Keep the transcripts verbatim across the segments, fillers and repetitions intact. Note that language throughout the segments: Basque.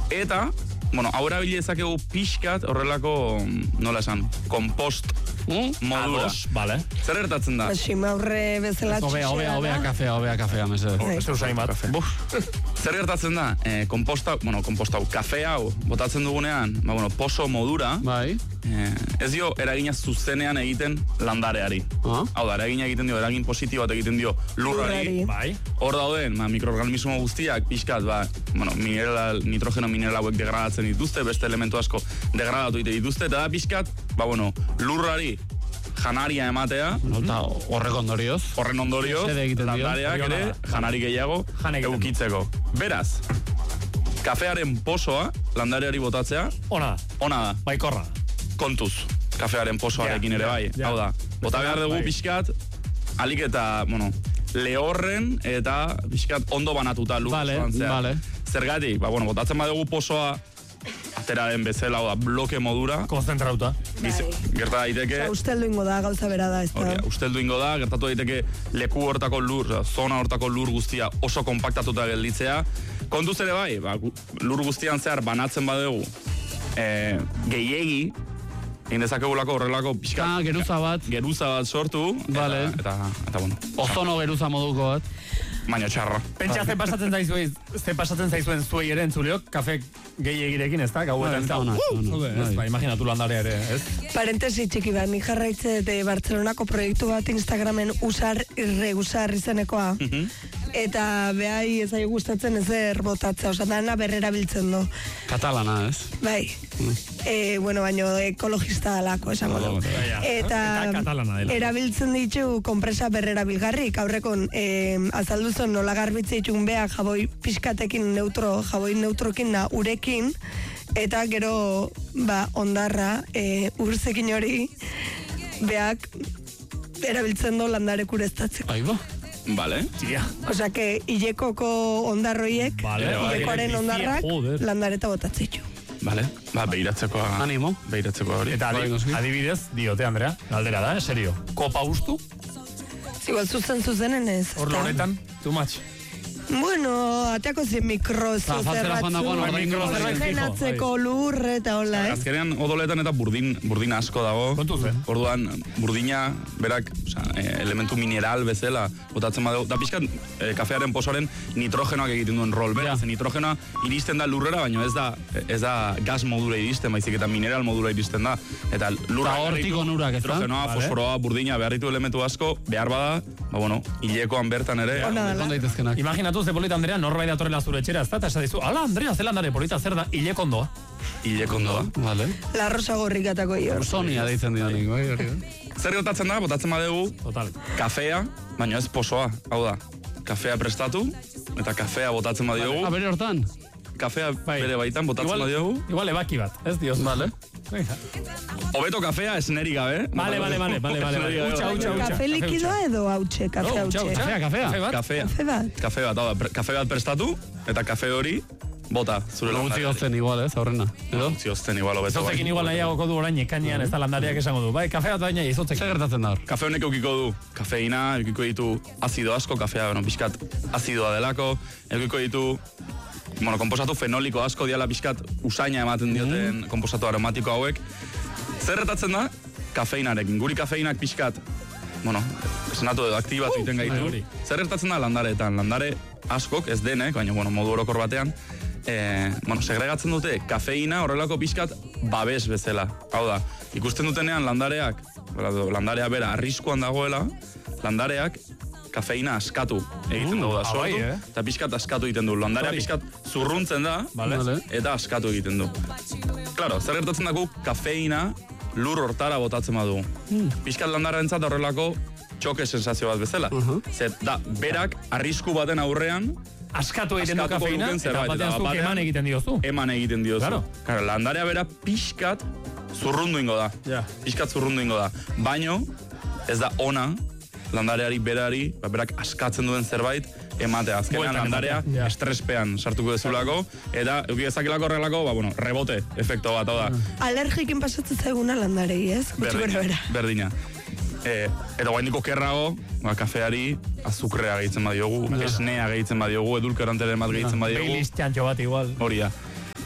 Eta, bueno, aurra bilezakegu pixkat horrelako, nola esan, kompost mm? modura. Ados, vale. Zer gertatzen da? Xima aurre bezala txixera. Obea, obea kafea, obea kafea, mesede. Ez usain bat. Zer gertatzen da? Eh, komposta, bueno, komposta hau, kafea hau, botatzen dugunean, ba, bueno, poso modura, bai. Eh, ez dio eragina zuzenean egiten landareari. Ah. Hau da, eragina egiten dio, eragin positibo bat egiten dio lurrari. Bai. Hor dauden, ma, mikroorganismo guztiak pixkat, ba, bueno, mineral, nitrogeno mineral hauek degradatzen dituzte, beste elementu asko degradatu egite dituzte, eta da pixkat, ba, bueno, lurrari janaria ematea. Eta horrek ondorioz. Horren ondorioz, landareak ere, janari gehiago eukitzeko. Beraz, kafearen posoa, landareari botatzea, ona da. Ona da. Baikorra. Kontuz, kafearen posoarekin ere bai. Hau da, bota behar dugu pixkat, alik eta, bueno, lehorren eta pixkat ondo banatuta lur posoan zea. Vale, Zergatik, ba, bueno, botatzen badugu posoa ateraren bezala, hau da, bloke modura. Konzentrauta. Gerta daiteke... Usteldu ingo da, gauza bera da, ez da. Usteldu ingo da, gertatu daiteke leku hortako lur, zona hortako lur guztia oso kompaktatuta gelditzea. Kontuz ere bai, ba, lur guztian zehar banatzen badugu, eh, gehiegi, egin dezakegulako horrelako pixka... Ah, geruza bat. Geruza bat sortu. Vale. Eta, eta, eta bueno. Ozono geruza moduko bat. Baina txarra. Pentsa, ze pasatzen zaizuen, ze pasatzen zaizuen zuei ere entzuleok, kafe gehiagirekin, ez da? Gauetan, ez da? Ba, imaginatu landarea ere, ez? Parentesi txiki bat, ni jarraitze de Bartzelonako proiektu bat Instagramen usar irreusar izenekoa. Eta behai ez aio gustatzen ezer botatza, osa dana berrera biltzen du. Katalana, ez? Bai. E, bueno, baino ekologista alako, esango du. Eta erabiltzen ditu konpresa berrera bilgarrik, aurrekon e, azalduzon nola garbitze ditun beha jaboi pixkatekin neutro, jaboi neutrokin da urekin, eta gero ba, ondarra e, urzekin hori beak erabiltzen du landare kureztatzeko. Aiba. Vale. Tira. Osea, que hilekoko ondarroiek, vale, hilekoaren ondarrak landareta botatzitu. Vale, ba, beiratzeko... Animo. Beiratzeko hori. Eta adibidez, diote, Andrea, galdera da, serio. Kopa ustu? Igual zuzen zuzenen ez. Hor loretan, too much. Bueno, ateako zen mikro zuzerratzu, genatzeko lur eta hola, ez? Azkenean odoletan eta burdin, burdin asko dago. Kontuz, eh? Orduan, burdina, berak, oza, elementu mineral bezala, botatzen badeu, da pixkat e, kafearen posoaren nitrogenoak egiten duen rol, beraz, ja. Nitrogenoa iristen da lurrera, baina ez da, ez da gas modura iristen, baizik eta mineral modura iristen da. Eta lurra... Eta hortiko nurak, ez da? Nitrogenoa, vale. Fosforoa, burdina, beharritu elementu asko, behar bada, ba, bueno, hilekoan bertan ere... Imaginatu ze polita, Andrea, norbait datorrela zure etxera, ez da, eta esadizu, ala, Andrea, ze landare polita, zer da, hilekondoa. Hilekondoa, vale. La rosa gorrikatako jo. Sonia deitzen dionik, bai, hori. Zer gertatzen da, botatzen badegu, total, kafea, baina ez posoa, hau da, kafea prestatu, eta kafea botatzen badiogu. A bere hortan? Kafea bere baitan botatzen badiogu. Igual ebaki bat, ez dioz. Vale. Obeto kafea esneri gabe. Vale, vale, vale, vale, vale. Utsa, utsa, utsa. Kafe likidoa edo hautxe, kafe hautxe. Kafea, kafea. Kafea. Kafe bat. Kafe bat, hau da, kafe bat prestatu, eta kafe hori bota, zure landare. Utzi hozten igual, ez, aurrena. Utzi hozten igual, obeto. Izotekin igual nahiagoko du orain ekainean, ez da landariak esango du. Bai, kafe bat baina izotek. Zer gertatzen da hor? Kafe honek eukiko du kafeina, eukiko ditu azido asko, kafea, bueno, pixkat azidoa delako, eukiko ditu bueno, komposatu fenoliko asko diala pixkat usaina ematen dioten mm. komposatu aromatiko hauek. Zer gertatzen da? Kafeinarekin. Guri kafeinak pixkat, bueno, esanatu edo aktibatu iten gaitu. Uh, Zer gertatzen da landareetan? Landare askok, ez denek, baina bueno, modu orokor batean, eh, bueno, segregatzen dute kafeina horrelako pixkat babes bezala. Hau da, ikusten dutenean landareak, landarea bera arriskuan dagoela, landareak kafeina askatu egiten dugu da, sortu, eta pixkat askatu egiten du. Landarea pixkat zurruntzen da, eta askatu egiten du. Claro, zer gertatzen dago kafeina lur hortara botatzen badu. Pixkat landarentzat horrelako txoke sensazio bat bezala. Zer, da, berak arrisku baten aurrean askatu egiten du kafeina, eta batean zuk eman egiten diozu. Eman egiten diozu. Claro, landarea bera pixkat zurrundu ingo da. Pixkat zurrundu ingo da. Baino, ez da ona, landareari berari, berak askatzen duen zerbait, ematea. Azkenean landarea estrespean sartuko dezulako, eta euki ezakilako horrelako, ba, bueno, rebote efekto bat, hau da. Alergikin pasatzen zaiguna landarei, ez? Berdina, berdina. E, eta guaindiko kerrago, ba, kafeari azukrea gehitzen badiogu, esnea gehitzen badiogu, edulkoranteren bat gehitzen badiogu. Bailis txantxo bat igual. Hori da.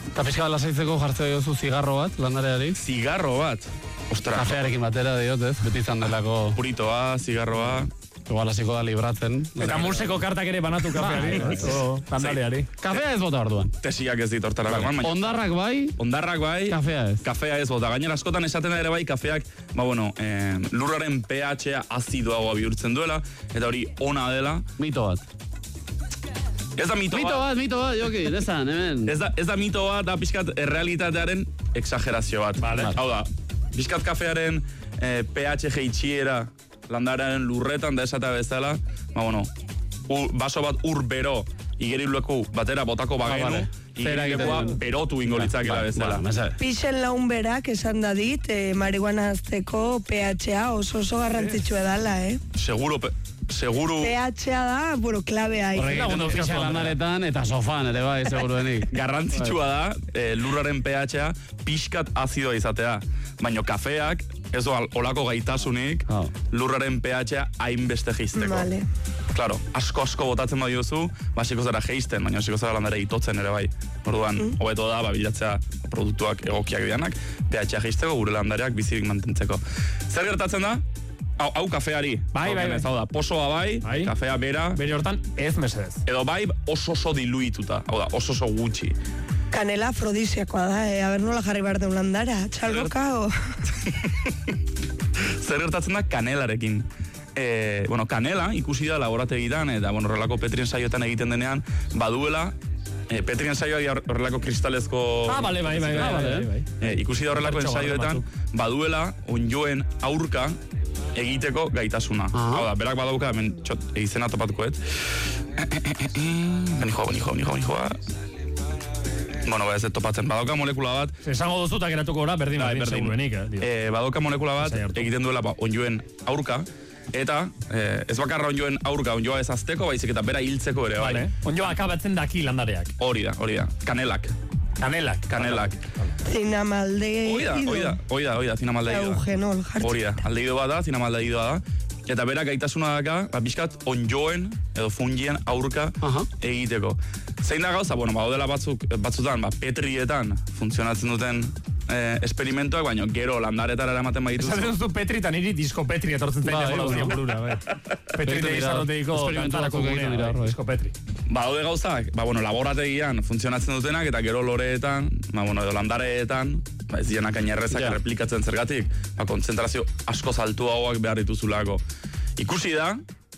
Eta pixka bat lasaitzeko jartzea diozu zigarro bat, landareari? Zigarro bat? Ostra. Kafearekin batera diot, ez? Beti izan delako... Puritoa, zigarroa... Igual hasiko da libratzen. Eta murseko kartak ere banatu kafeari. Landareari. Kafea ez bota orduan. Tesiak ez dit hortarako. Ondarrak bai. Ondarrak bai. Kafea ez. Kafea ez bota. Gainera askotan esaten da ere bai, kafeak, ba bueno, eh, lurraren pH-a azidoagoa bihurtzen duela, eta hori ona dela. Mito bat. Ez da mito bat. Mito bat, mito bat, joki, desan, hemen. Ez da, ez da mito bat, da pixkat errealitatearen exagerazio bat. Vale. Hau da, pixkat kafearen eh, pH jeitxiera landarearen lurretan da esata bezala, ba bueno, ur, baso bat ur bero igerileku batera botako bagenu, igerilekoa berotu ingo litzakela bezala. Pixen laun berak esan da dit, eh, marihuana azteko pH-a oso oso garrantzitsua dala, eh? Seguro, seguro... pH-a da, bueno, klabea. Horrekin pixa landaretan eta sofan, ere bai, seguruenik. Garrantzitsua da, eh, lurraren pH-a pixkat azidoa izatea, baina kafeak, ez doa olako gaitasunik, oh. lurraren pH-a hainbeste geizteko. Vale. Claro, asko asko botatzen badiozu, basiko zara geizten, baina basiko zara landare itotzen ere bai. Orduan, mm. hobeto da, ba, bilatzea produktuak egokiak dianak, pH-a geizteko, gure landareak bizirik mantentzeko. Zer gertatzen da? Hau, hau kafeari. Bai, bai, bai. Hau da, posoa bai, bai, kafea bera. Bere hortan ez mesedez. Edo bai, oso oso diluituta. Hau da, oso oso gutxi. Kanela afrodisiakoa da, eh? Aber nola jarri behar deun landara, txalgoka o... Zer gertatzen da kanelarekin. E, bueno, kanela ikusi da laborategitan, eta bueno, horrelako petrien saioetan egiten denean, baduela, e, petrien saioa horrelako kristalezko... Ah, bale, bai, bai, bai, bai, bai. E, ikusi da horrelako ensaioetan, baduela, onjoen aurka, egiteko gaitasuna. Ah. Hau da, berak badauka, hemen txot, izena topatuko, et. Benijoa, benijoa, benijoa, benijoa. Bueno, ba ez topatzen. Badauka molekula bat... Esango duzuta geratuko ora, berdin, bai, berdin, seguruenik, eh? eh badauka molekula bat, egiten duela ba, onjoen aurka, eta eh, ez bakarra onjoen aurka, onjoa ez azteko, baizik eta bera hiltzeko ere, bai. Vale. Onjoa akabatzen daki landareak. Hori da, hori da. Kanelak. Kanelak. Kanelak. Zinamaldeido. Oida, oida, oida, oida, zinamaldeido. Eugenol, jartzen. Hori da, aldeido bat da, zinamaldeido da. Eta berak gaitasuna daka, ba, bizkat onjoen edo fungien aurka uh-huh. egiteko. Zein da gauza, bueno, baudela batzuk, batzutan, ba, petrietan funtzionatzen duten eh, esperimentuak, baina gero landaretara eramaten badituzu. Esaten duzu Petri eta niri disko Petri etortzen zain dego lauzio burura, bai. Petri da izaroteiko tantarako gunea, disko Petri. Ba, haude gauzak, ba, bueno, laborategian funtzionatzen dutenak, eta gero loreetan, ba, bueno, edo landareetan, ba, ez dienak ainerrezak yeah. replikatzen zergatik, ba, kontzentrazio asko altuagoak behar dituzulako. Ikusi da,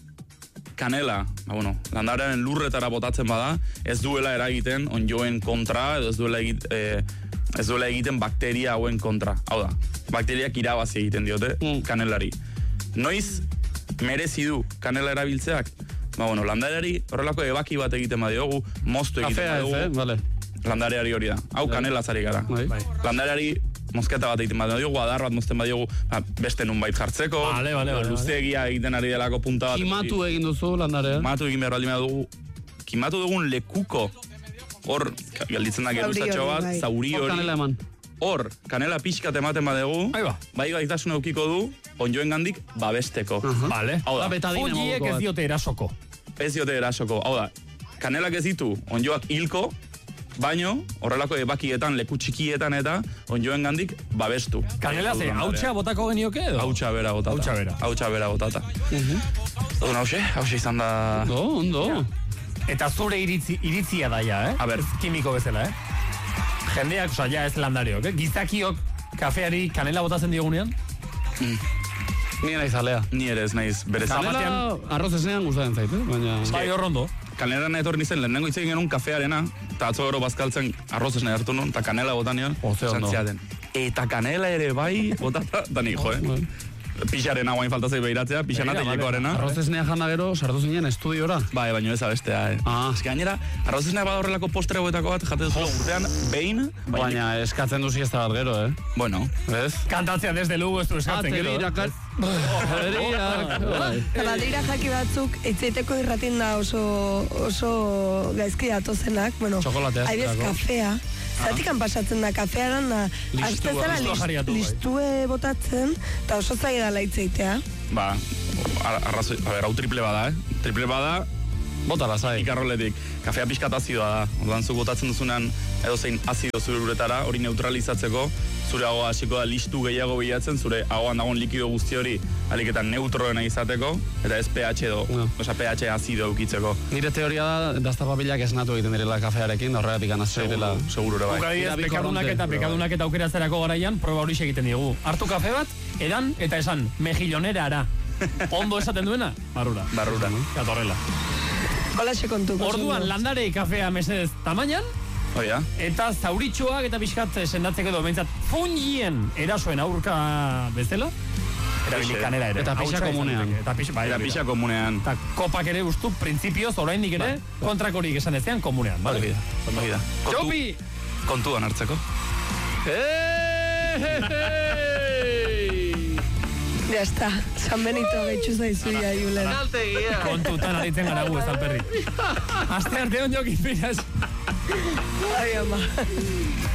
kanela, ba, bueno, landarearen lurretara botatzen bada, ez duela eragiten onjoen kontra, edo ez duela, egit, eh, ez duela egiten bakteria hauen kontra. Hau da, bakteriak irabazi egiten diote mm. kanelari. Noiz merezi du kanela erabiltzeak? Ba, bueno, landareari horrelako ebaki bat egiten badiogu, moztu egiten badiogu. Kafea ez, eh? Vale. Landareari hori da. Hau kanela zari gara. Bai. Landareari mozketa bat egiten badiogu, adar bat mozten badiogu, ba, beste nunbait jartzeko. Vale, vale, vale. Luzegia egiten ari delako punta bat. Kimatu egin duzu landarea. Kimatu egin behar baldin dugu. Kimatu dugun lekuko. Hor, gelditzen da geruzatxo bat, zauri hori. Hor kanela eman. Hor, kanela pixkat ematen badegu, bai gaitasun eukiko du, onjoen gandik babesteko. Uh-huh. Vale. Hau da, fungiek ez diote erasoko. Ez diote erasoko. Hau da, kanelak ez ditu onjoak hilko, baino, horrelako ebakietan, leku txikietan eta onjoen gandik babestu. Kanela ze, hautsa botako genioke edo? Hautsa bera botata. Hautsa bera. Hautsa bera botata. Odun hause, hause izan da... Ondo, ondo. Eta zure iritzi, iritzia daia, eh? A ber. Kimiko bezala, eh? Jendeak, oza, ja ez landariok, eh? Gizakiok kafeari kanela botatzen diogunean? Mm. Ni naiz alea. Ni ere ez naiz berez. Kanela arroz esnean gustatzen zait, eh? Baina... Bai, horrondo. Kanelara etorri nizen, lehenengo hitz egin genuen kafearena, eta atzo gero bazkaltzen arroz esne hartu nun, eta kanela botan nion, santziaten. Eta kanela ere bai, botata, da nik, jo, eh? Pixaren hauain falta zei behiratzea, pixanate hilekoarena. Arroz esnea jana gero, sartu zinen estudiora. Bai, baina ez abestea, eh. Ah. Ez que gainera, arroz esnea bada horrelako postre hauetako bat, jate duzu urtean, behin. Baina eskatzen duzi ez da bat gero, eh. Bueno. Ez? Kantatzea desde lugu ez du eskatzen gero. Badira jaki batzuk, etzeiteko irratin da oso, oso gaizki datozenak, bueno, haidez kafea. Zatikan pasatzen da kafearan, azte zara listue botatzen, eta oso zai da laitzeitea. Ba, arrazoi, a ber, hau triple bada, eh? Triple bada, Bota lasai. Ikarroletik. Kafea pixkat azidoa da. Orduan zuk botatzen duzunean edo zein azido zure uretara, hori neutralizatzeko, zure ahoa hasiko da listu gehiago bilatzen, zure ahoan dagoen likido guzti hori aliketan neutroena izateko, eta ez pH edo, no. Osa pH azido eukitzeko. Nire teoria da, daztapabilak esnatu egiten direla kafearekin, horregatik anazio direla. Seguro ere bai. Bukadidez, pekadunak eta pekadunak eta aukeratzerako garaian, proba hori egiten digu. Hartu kafe bat, edan eta esan, mejillonera ara. Ondo esaten duena? Barrura. Barrura. Gatorrela. Hola, se kontuko. Orduan, landarei kafea mesedez tamainan, Oia. eta zauritxoak eta pixkat sendatzeko edo, bentsat, fungien erasoen aurka bezala, erabili kanera ere. Eta pixa komunean. Eta pixa, bai, Eta pixa komunean. Eta kopak ere ustu, printzipioz, oraindik ere, kontrakorik esan ezean komunean. Bale, bale. Txopi! Kontuan hartzeko. Ya está, San Benito gaitxu zaizu ya, Julen. Kontutan aritzen gara gu, ez alperri. Aste arte hon jokin, miras. Ai, ama.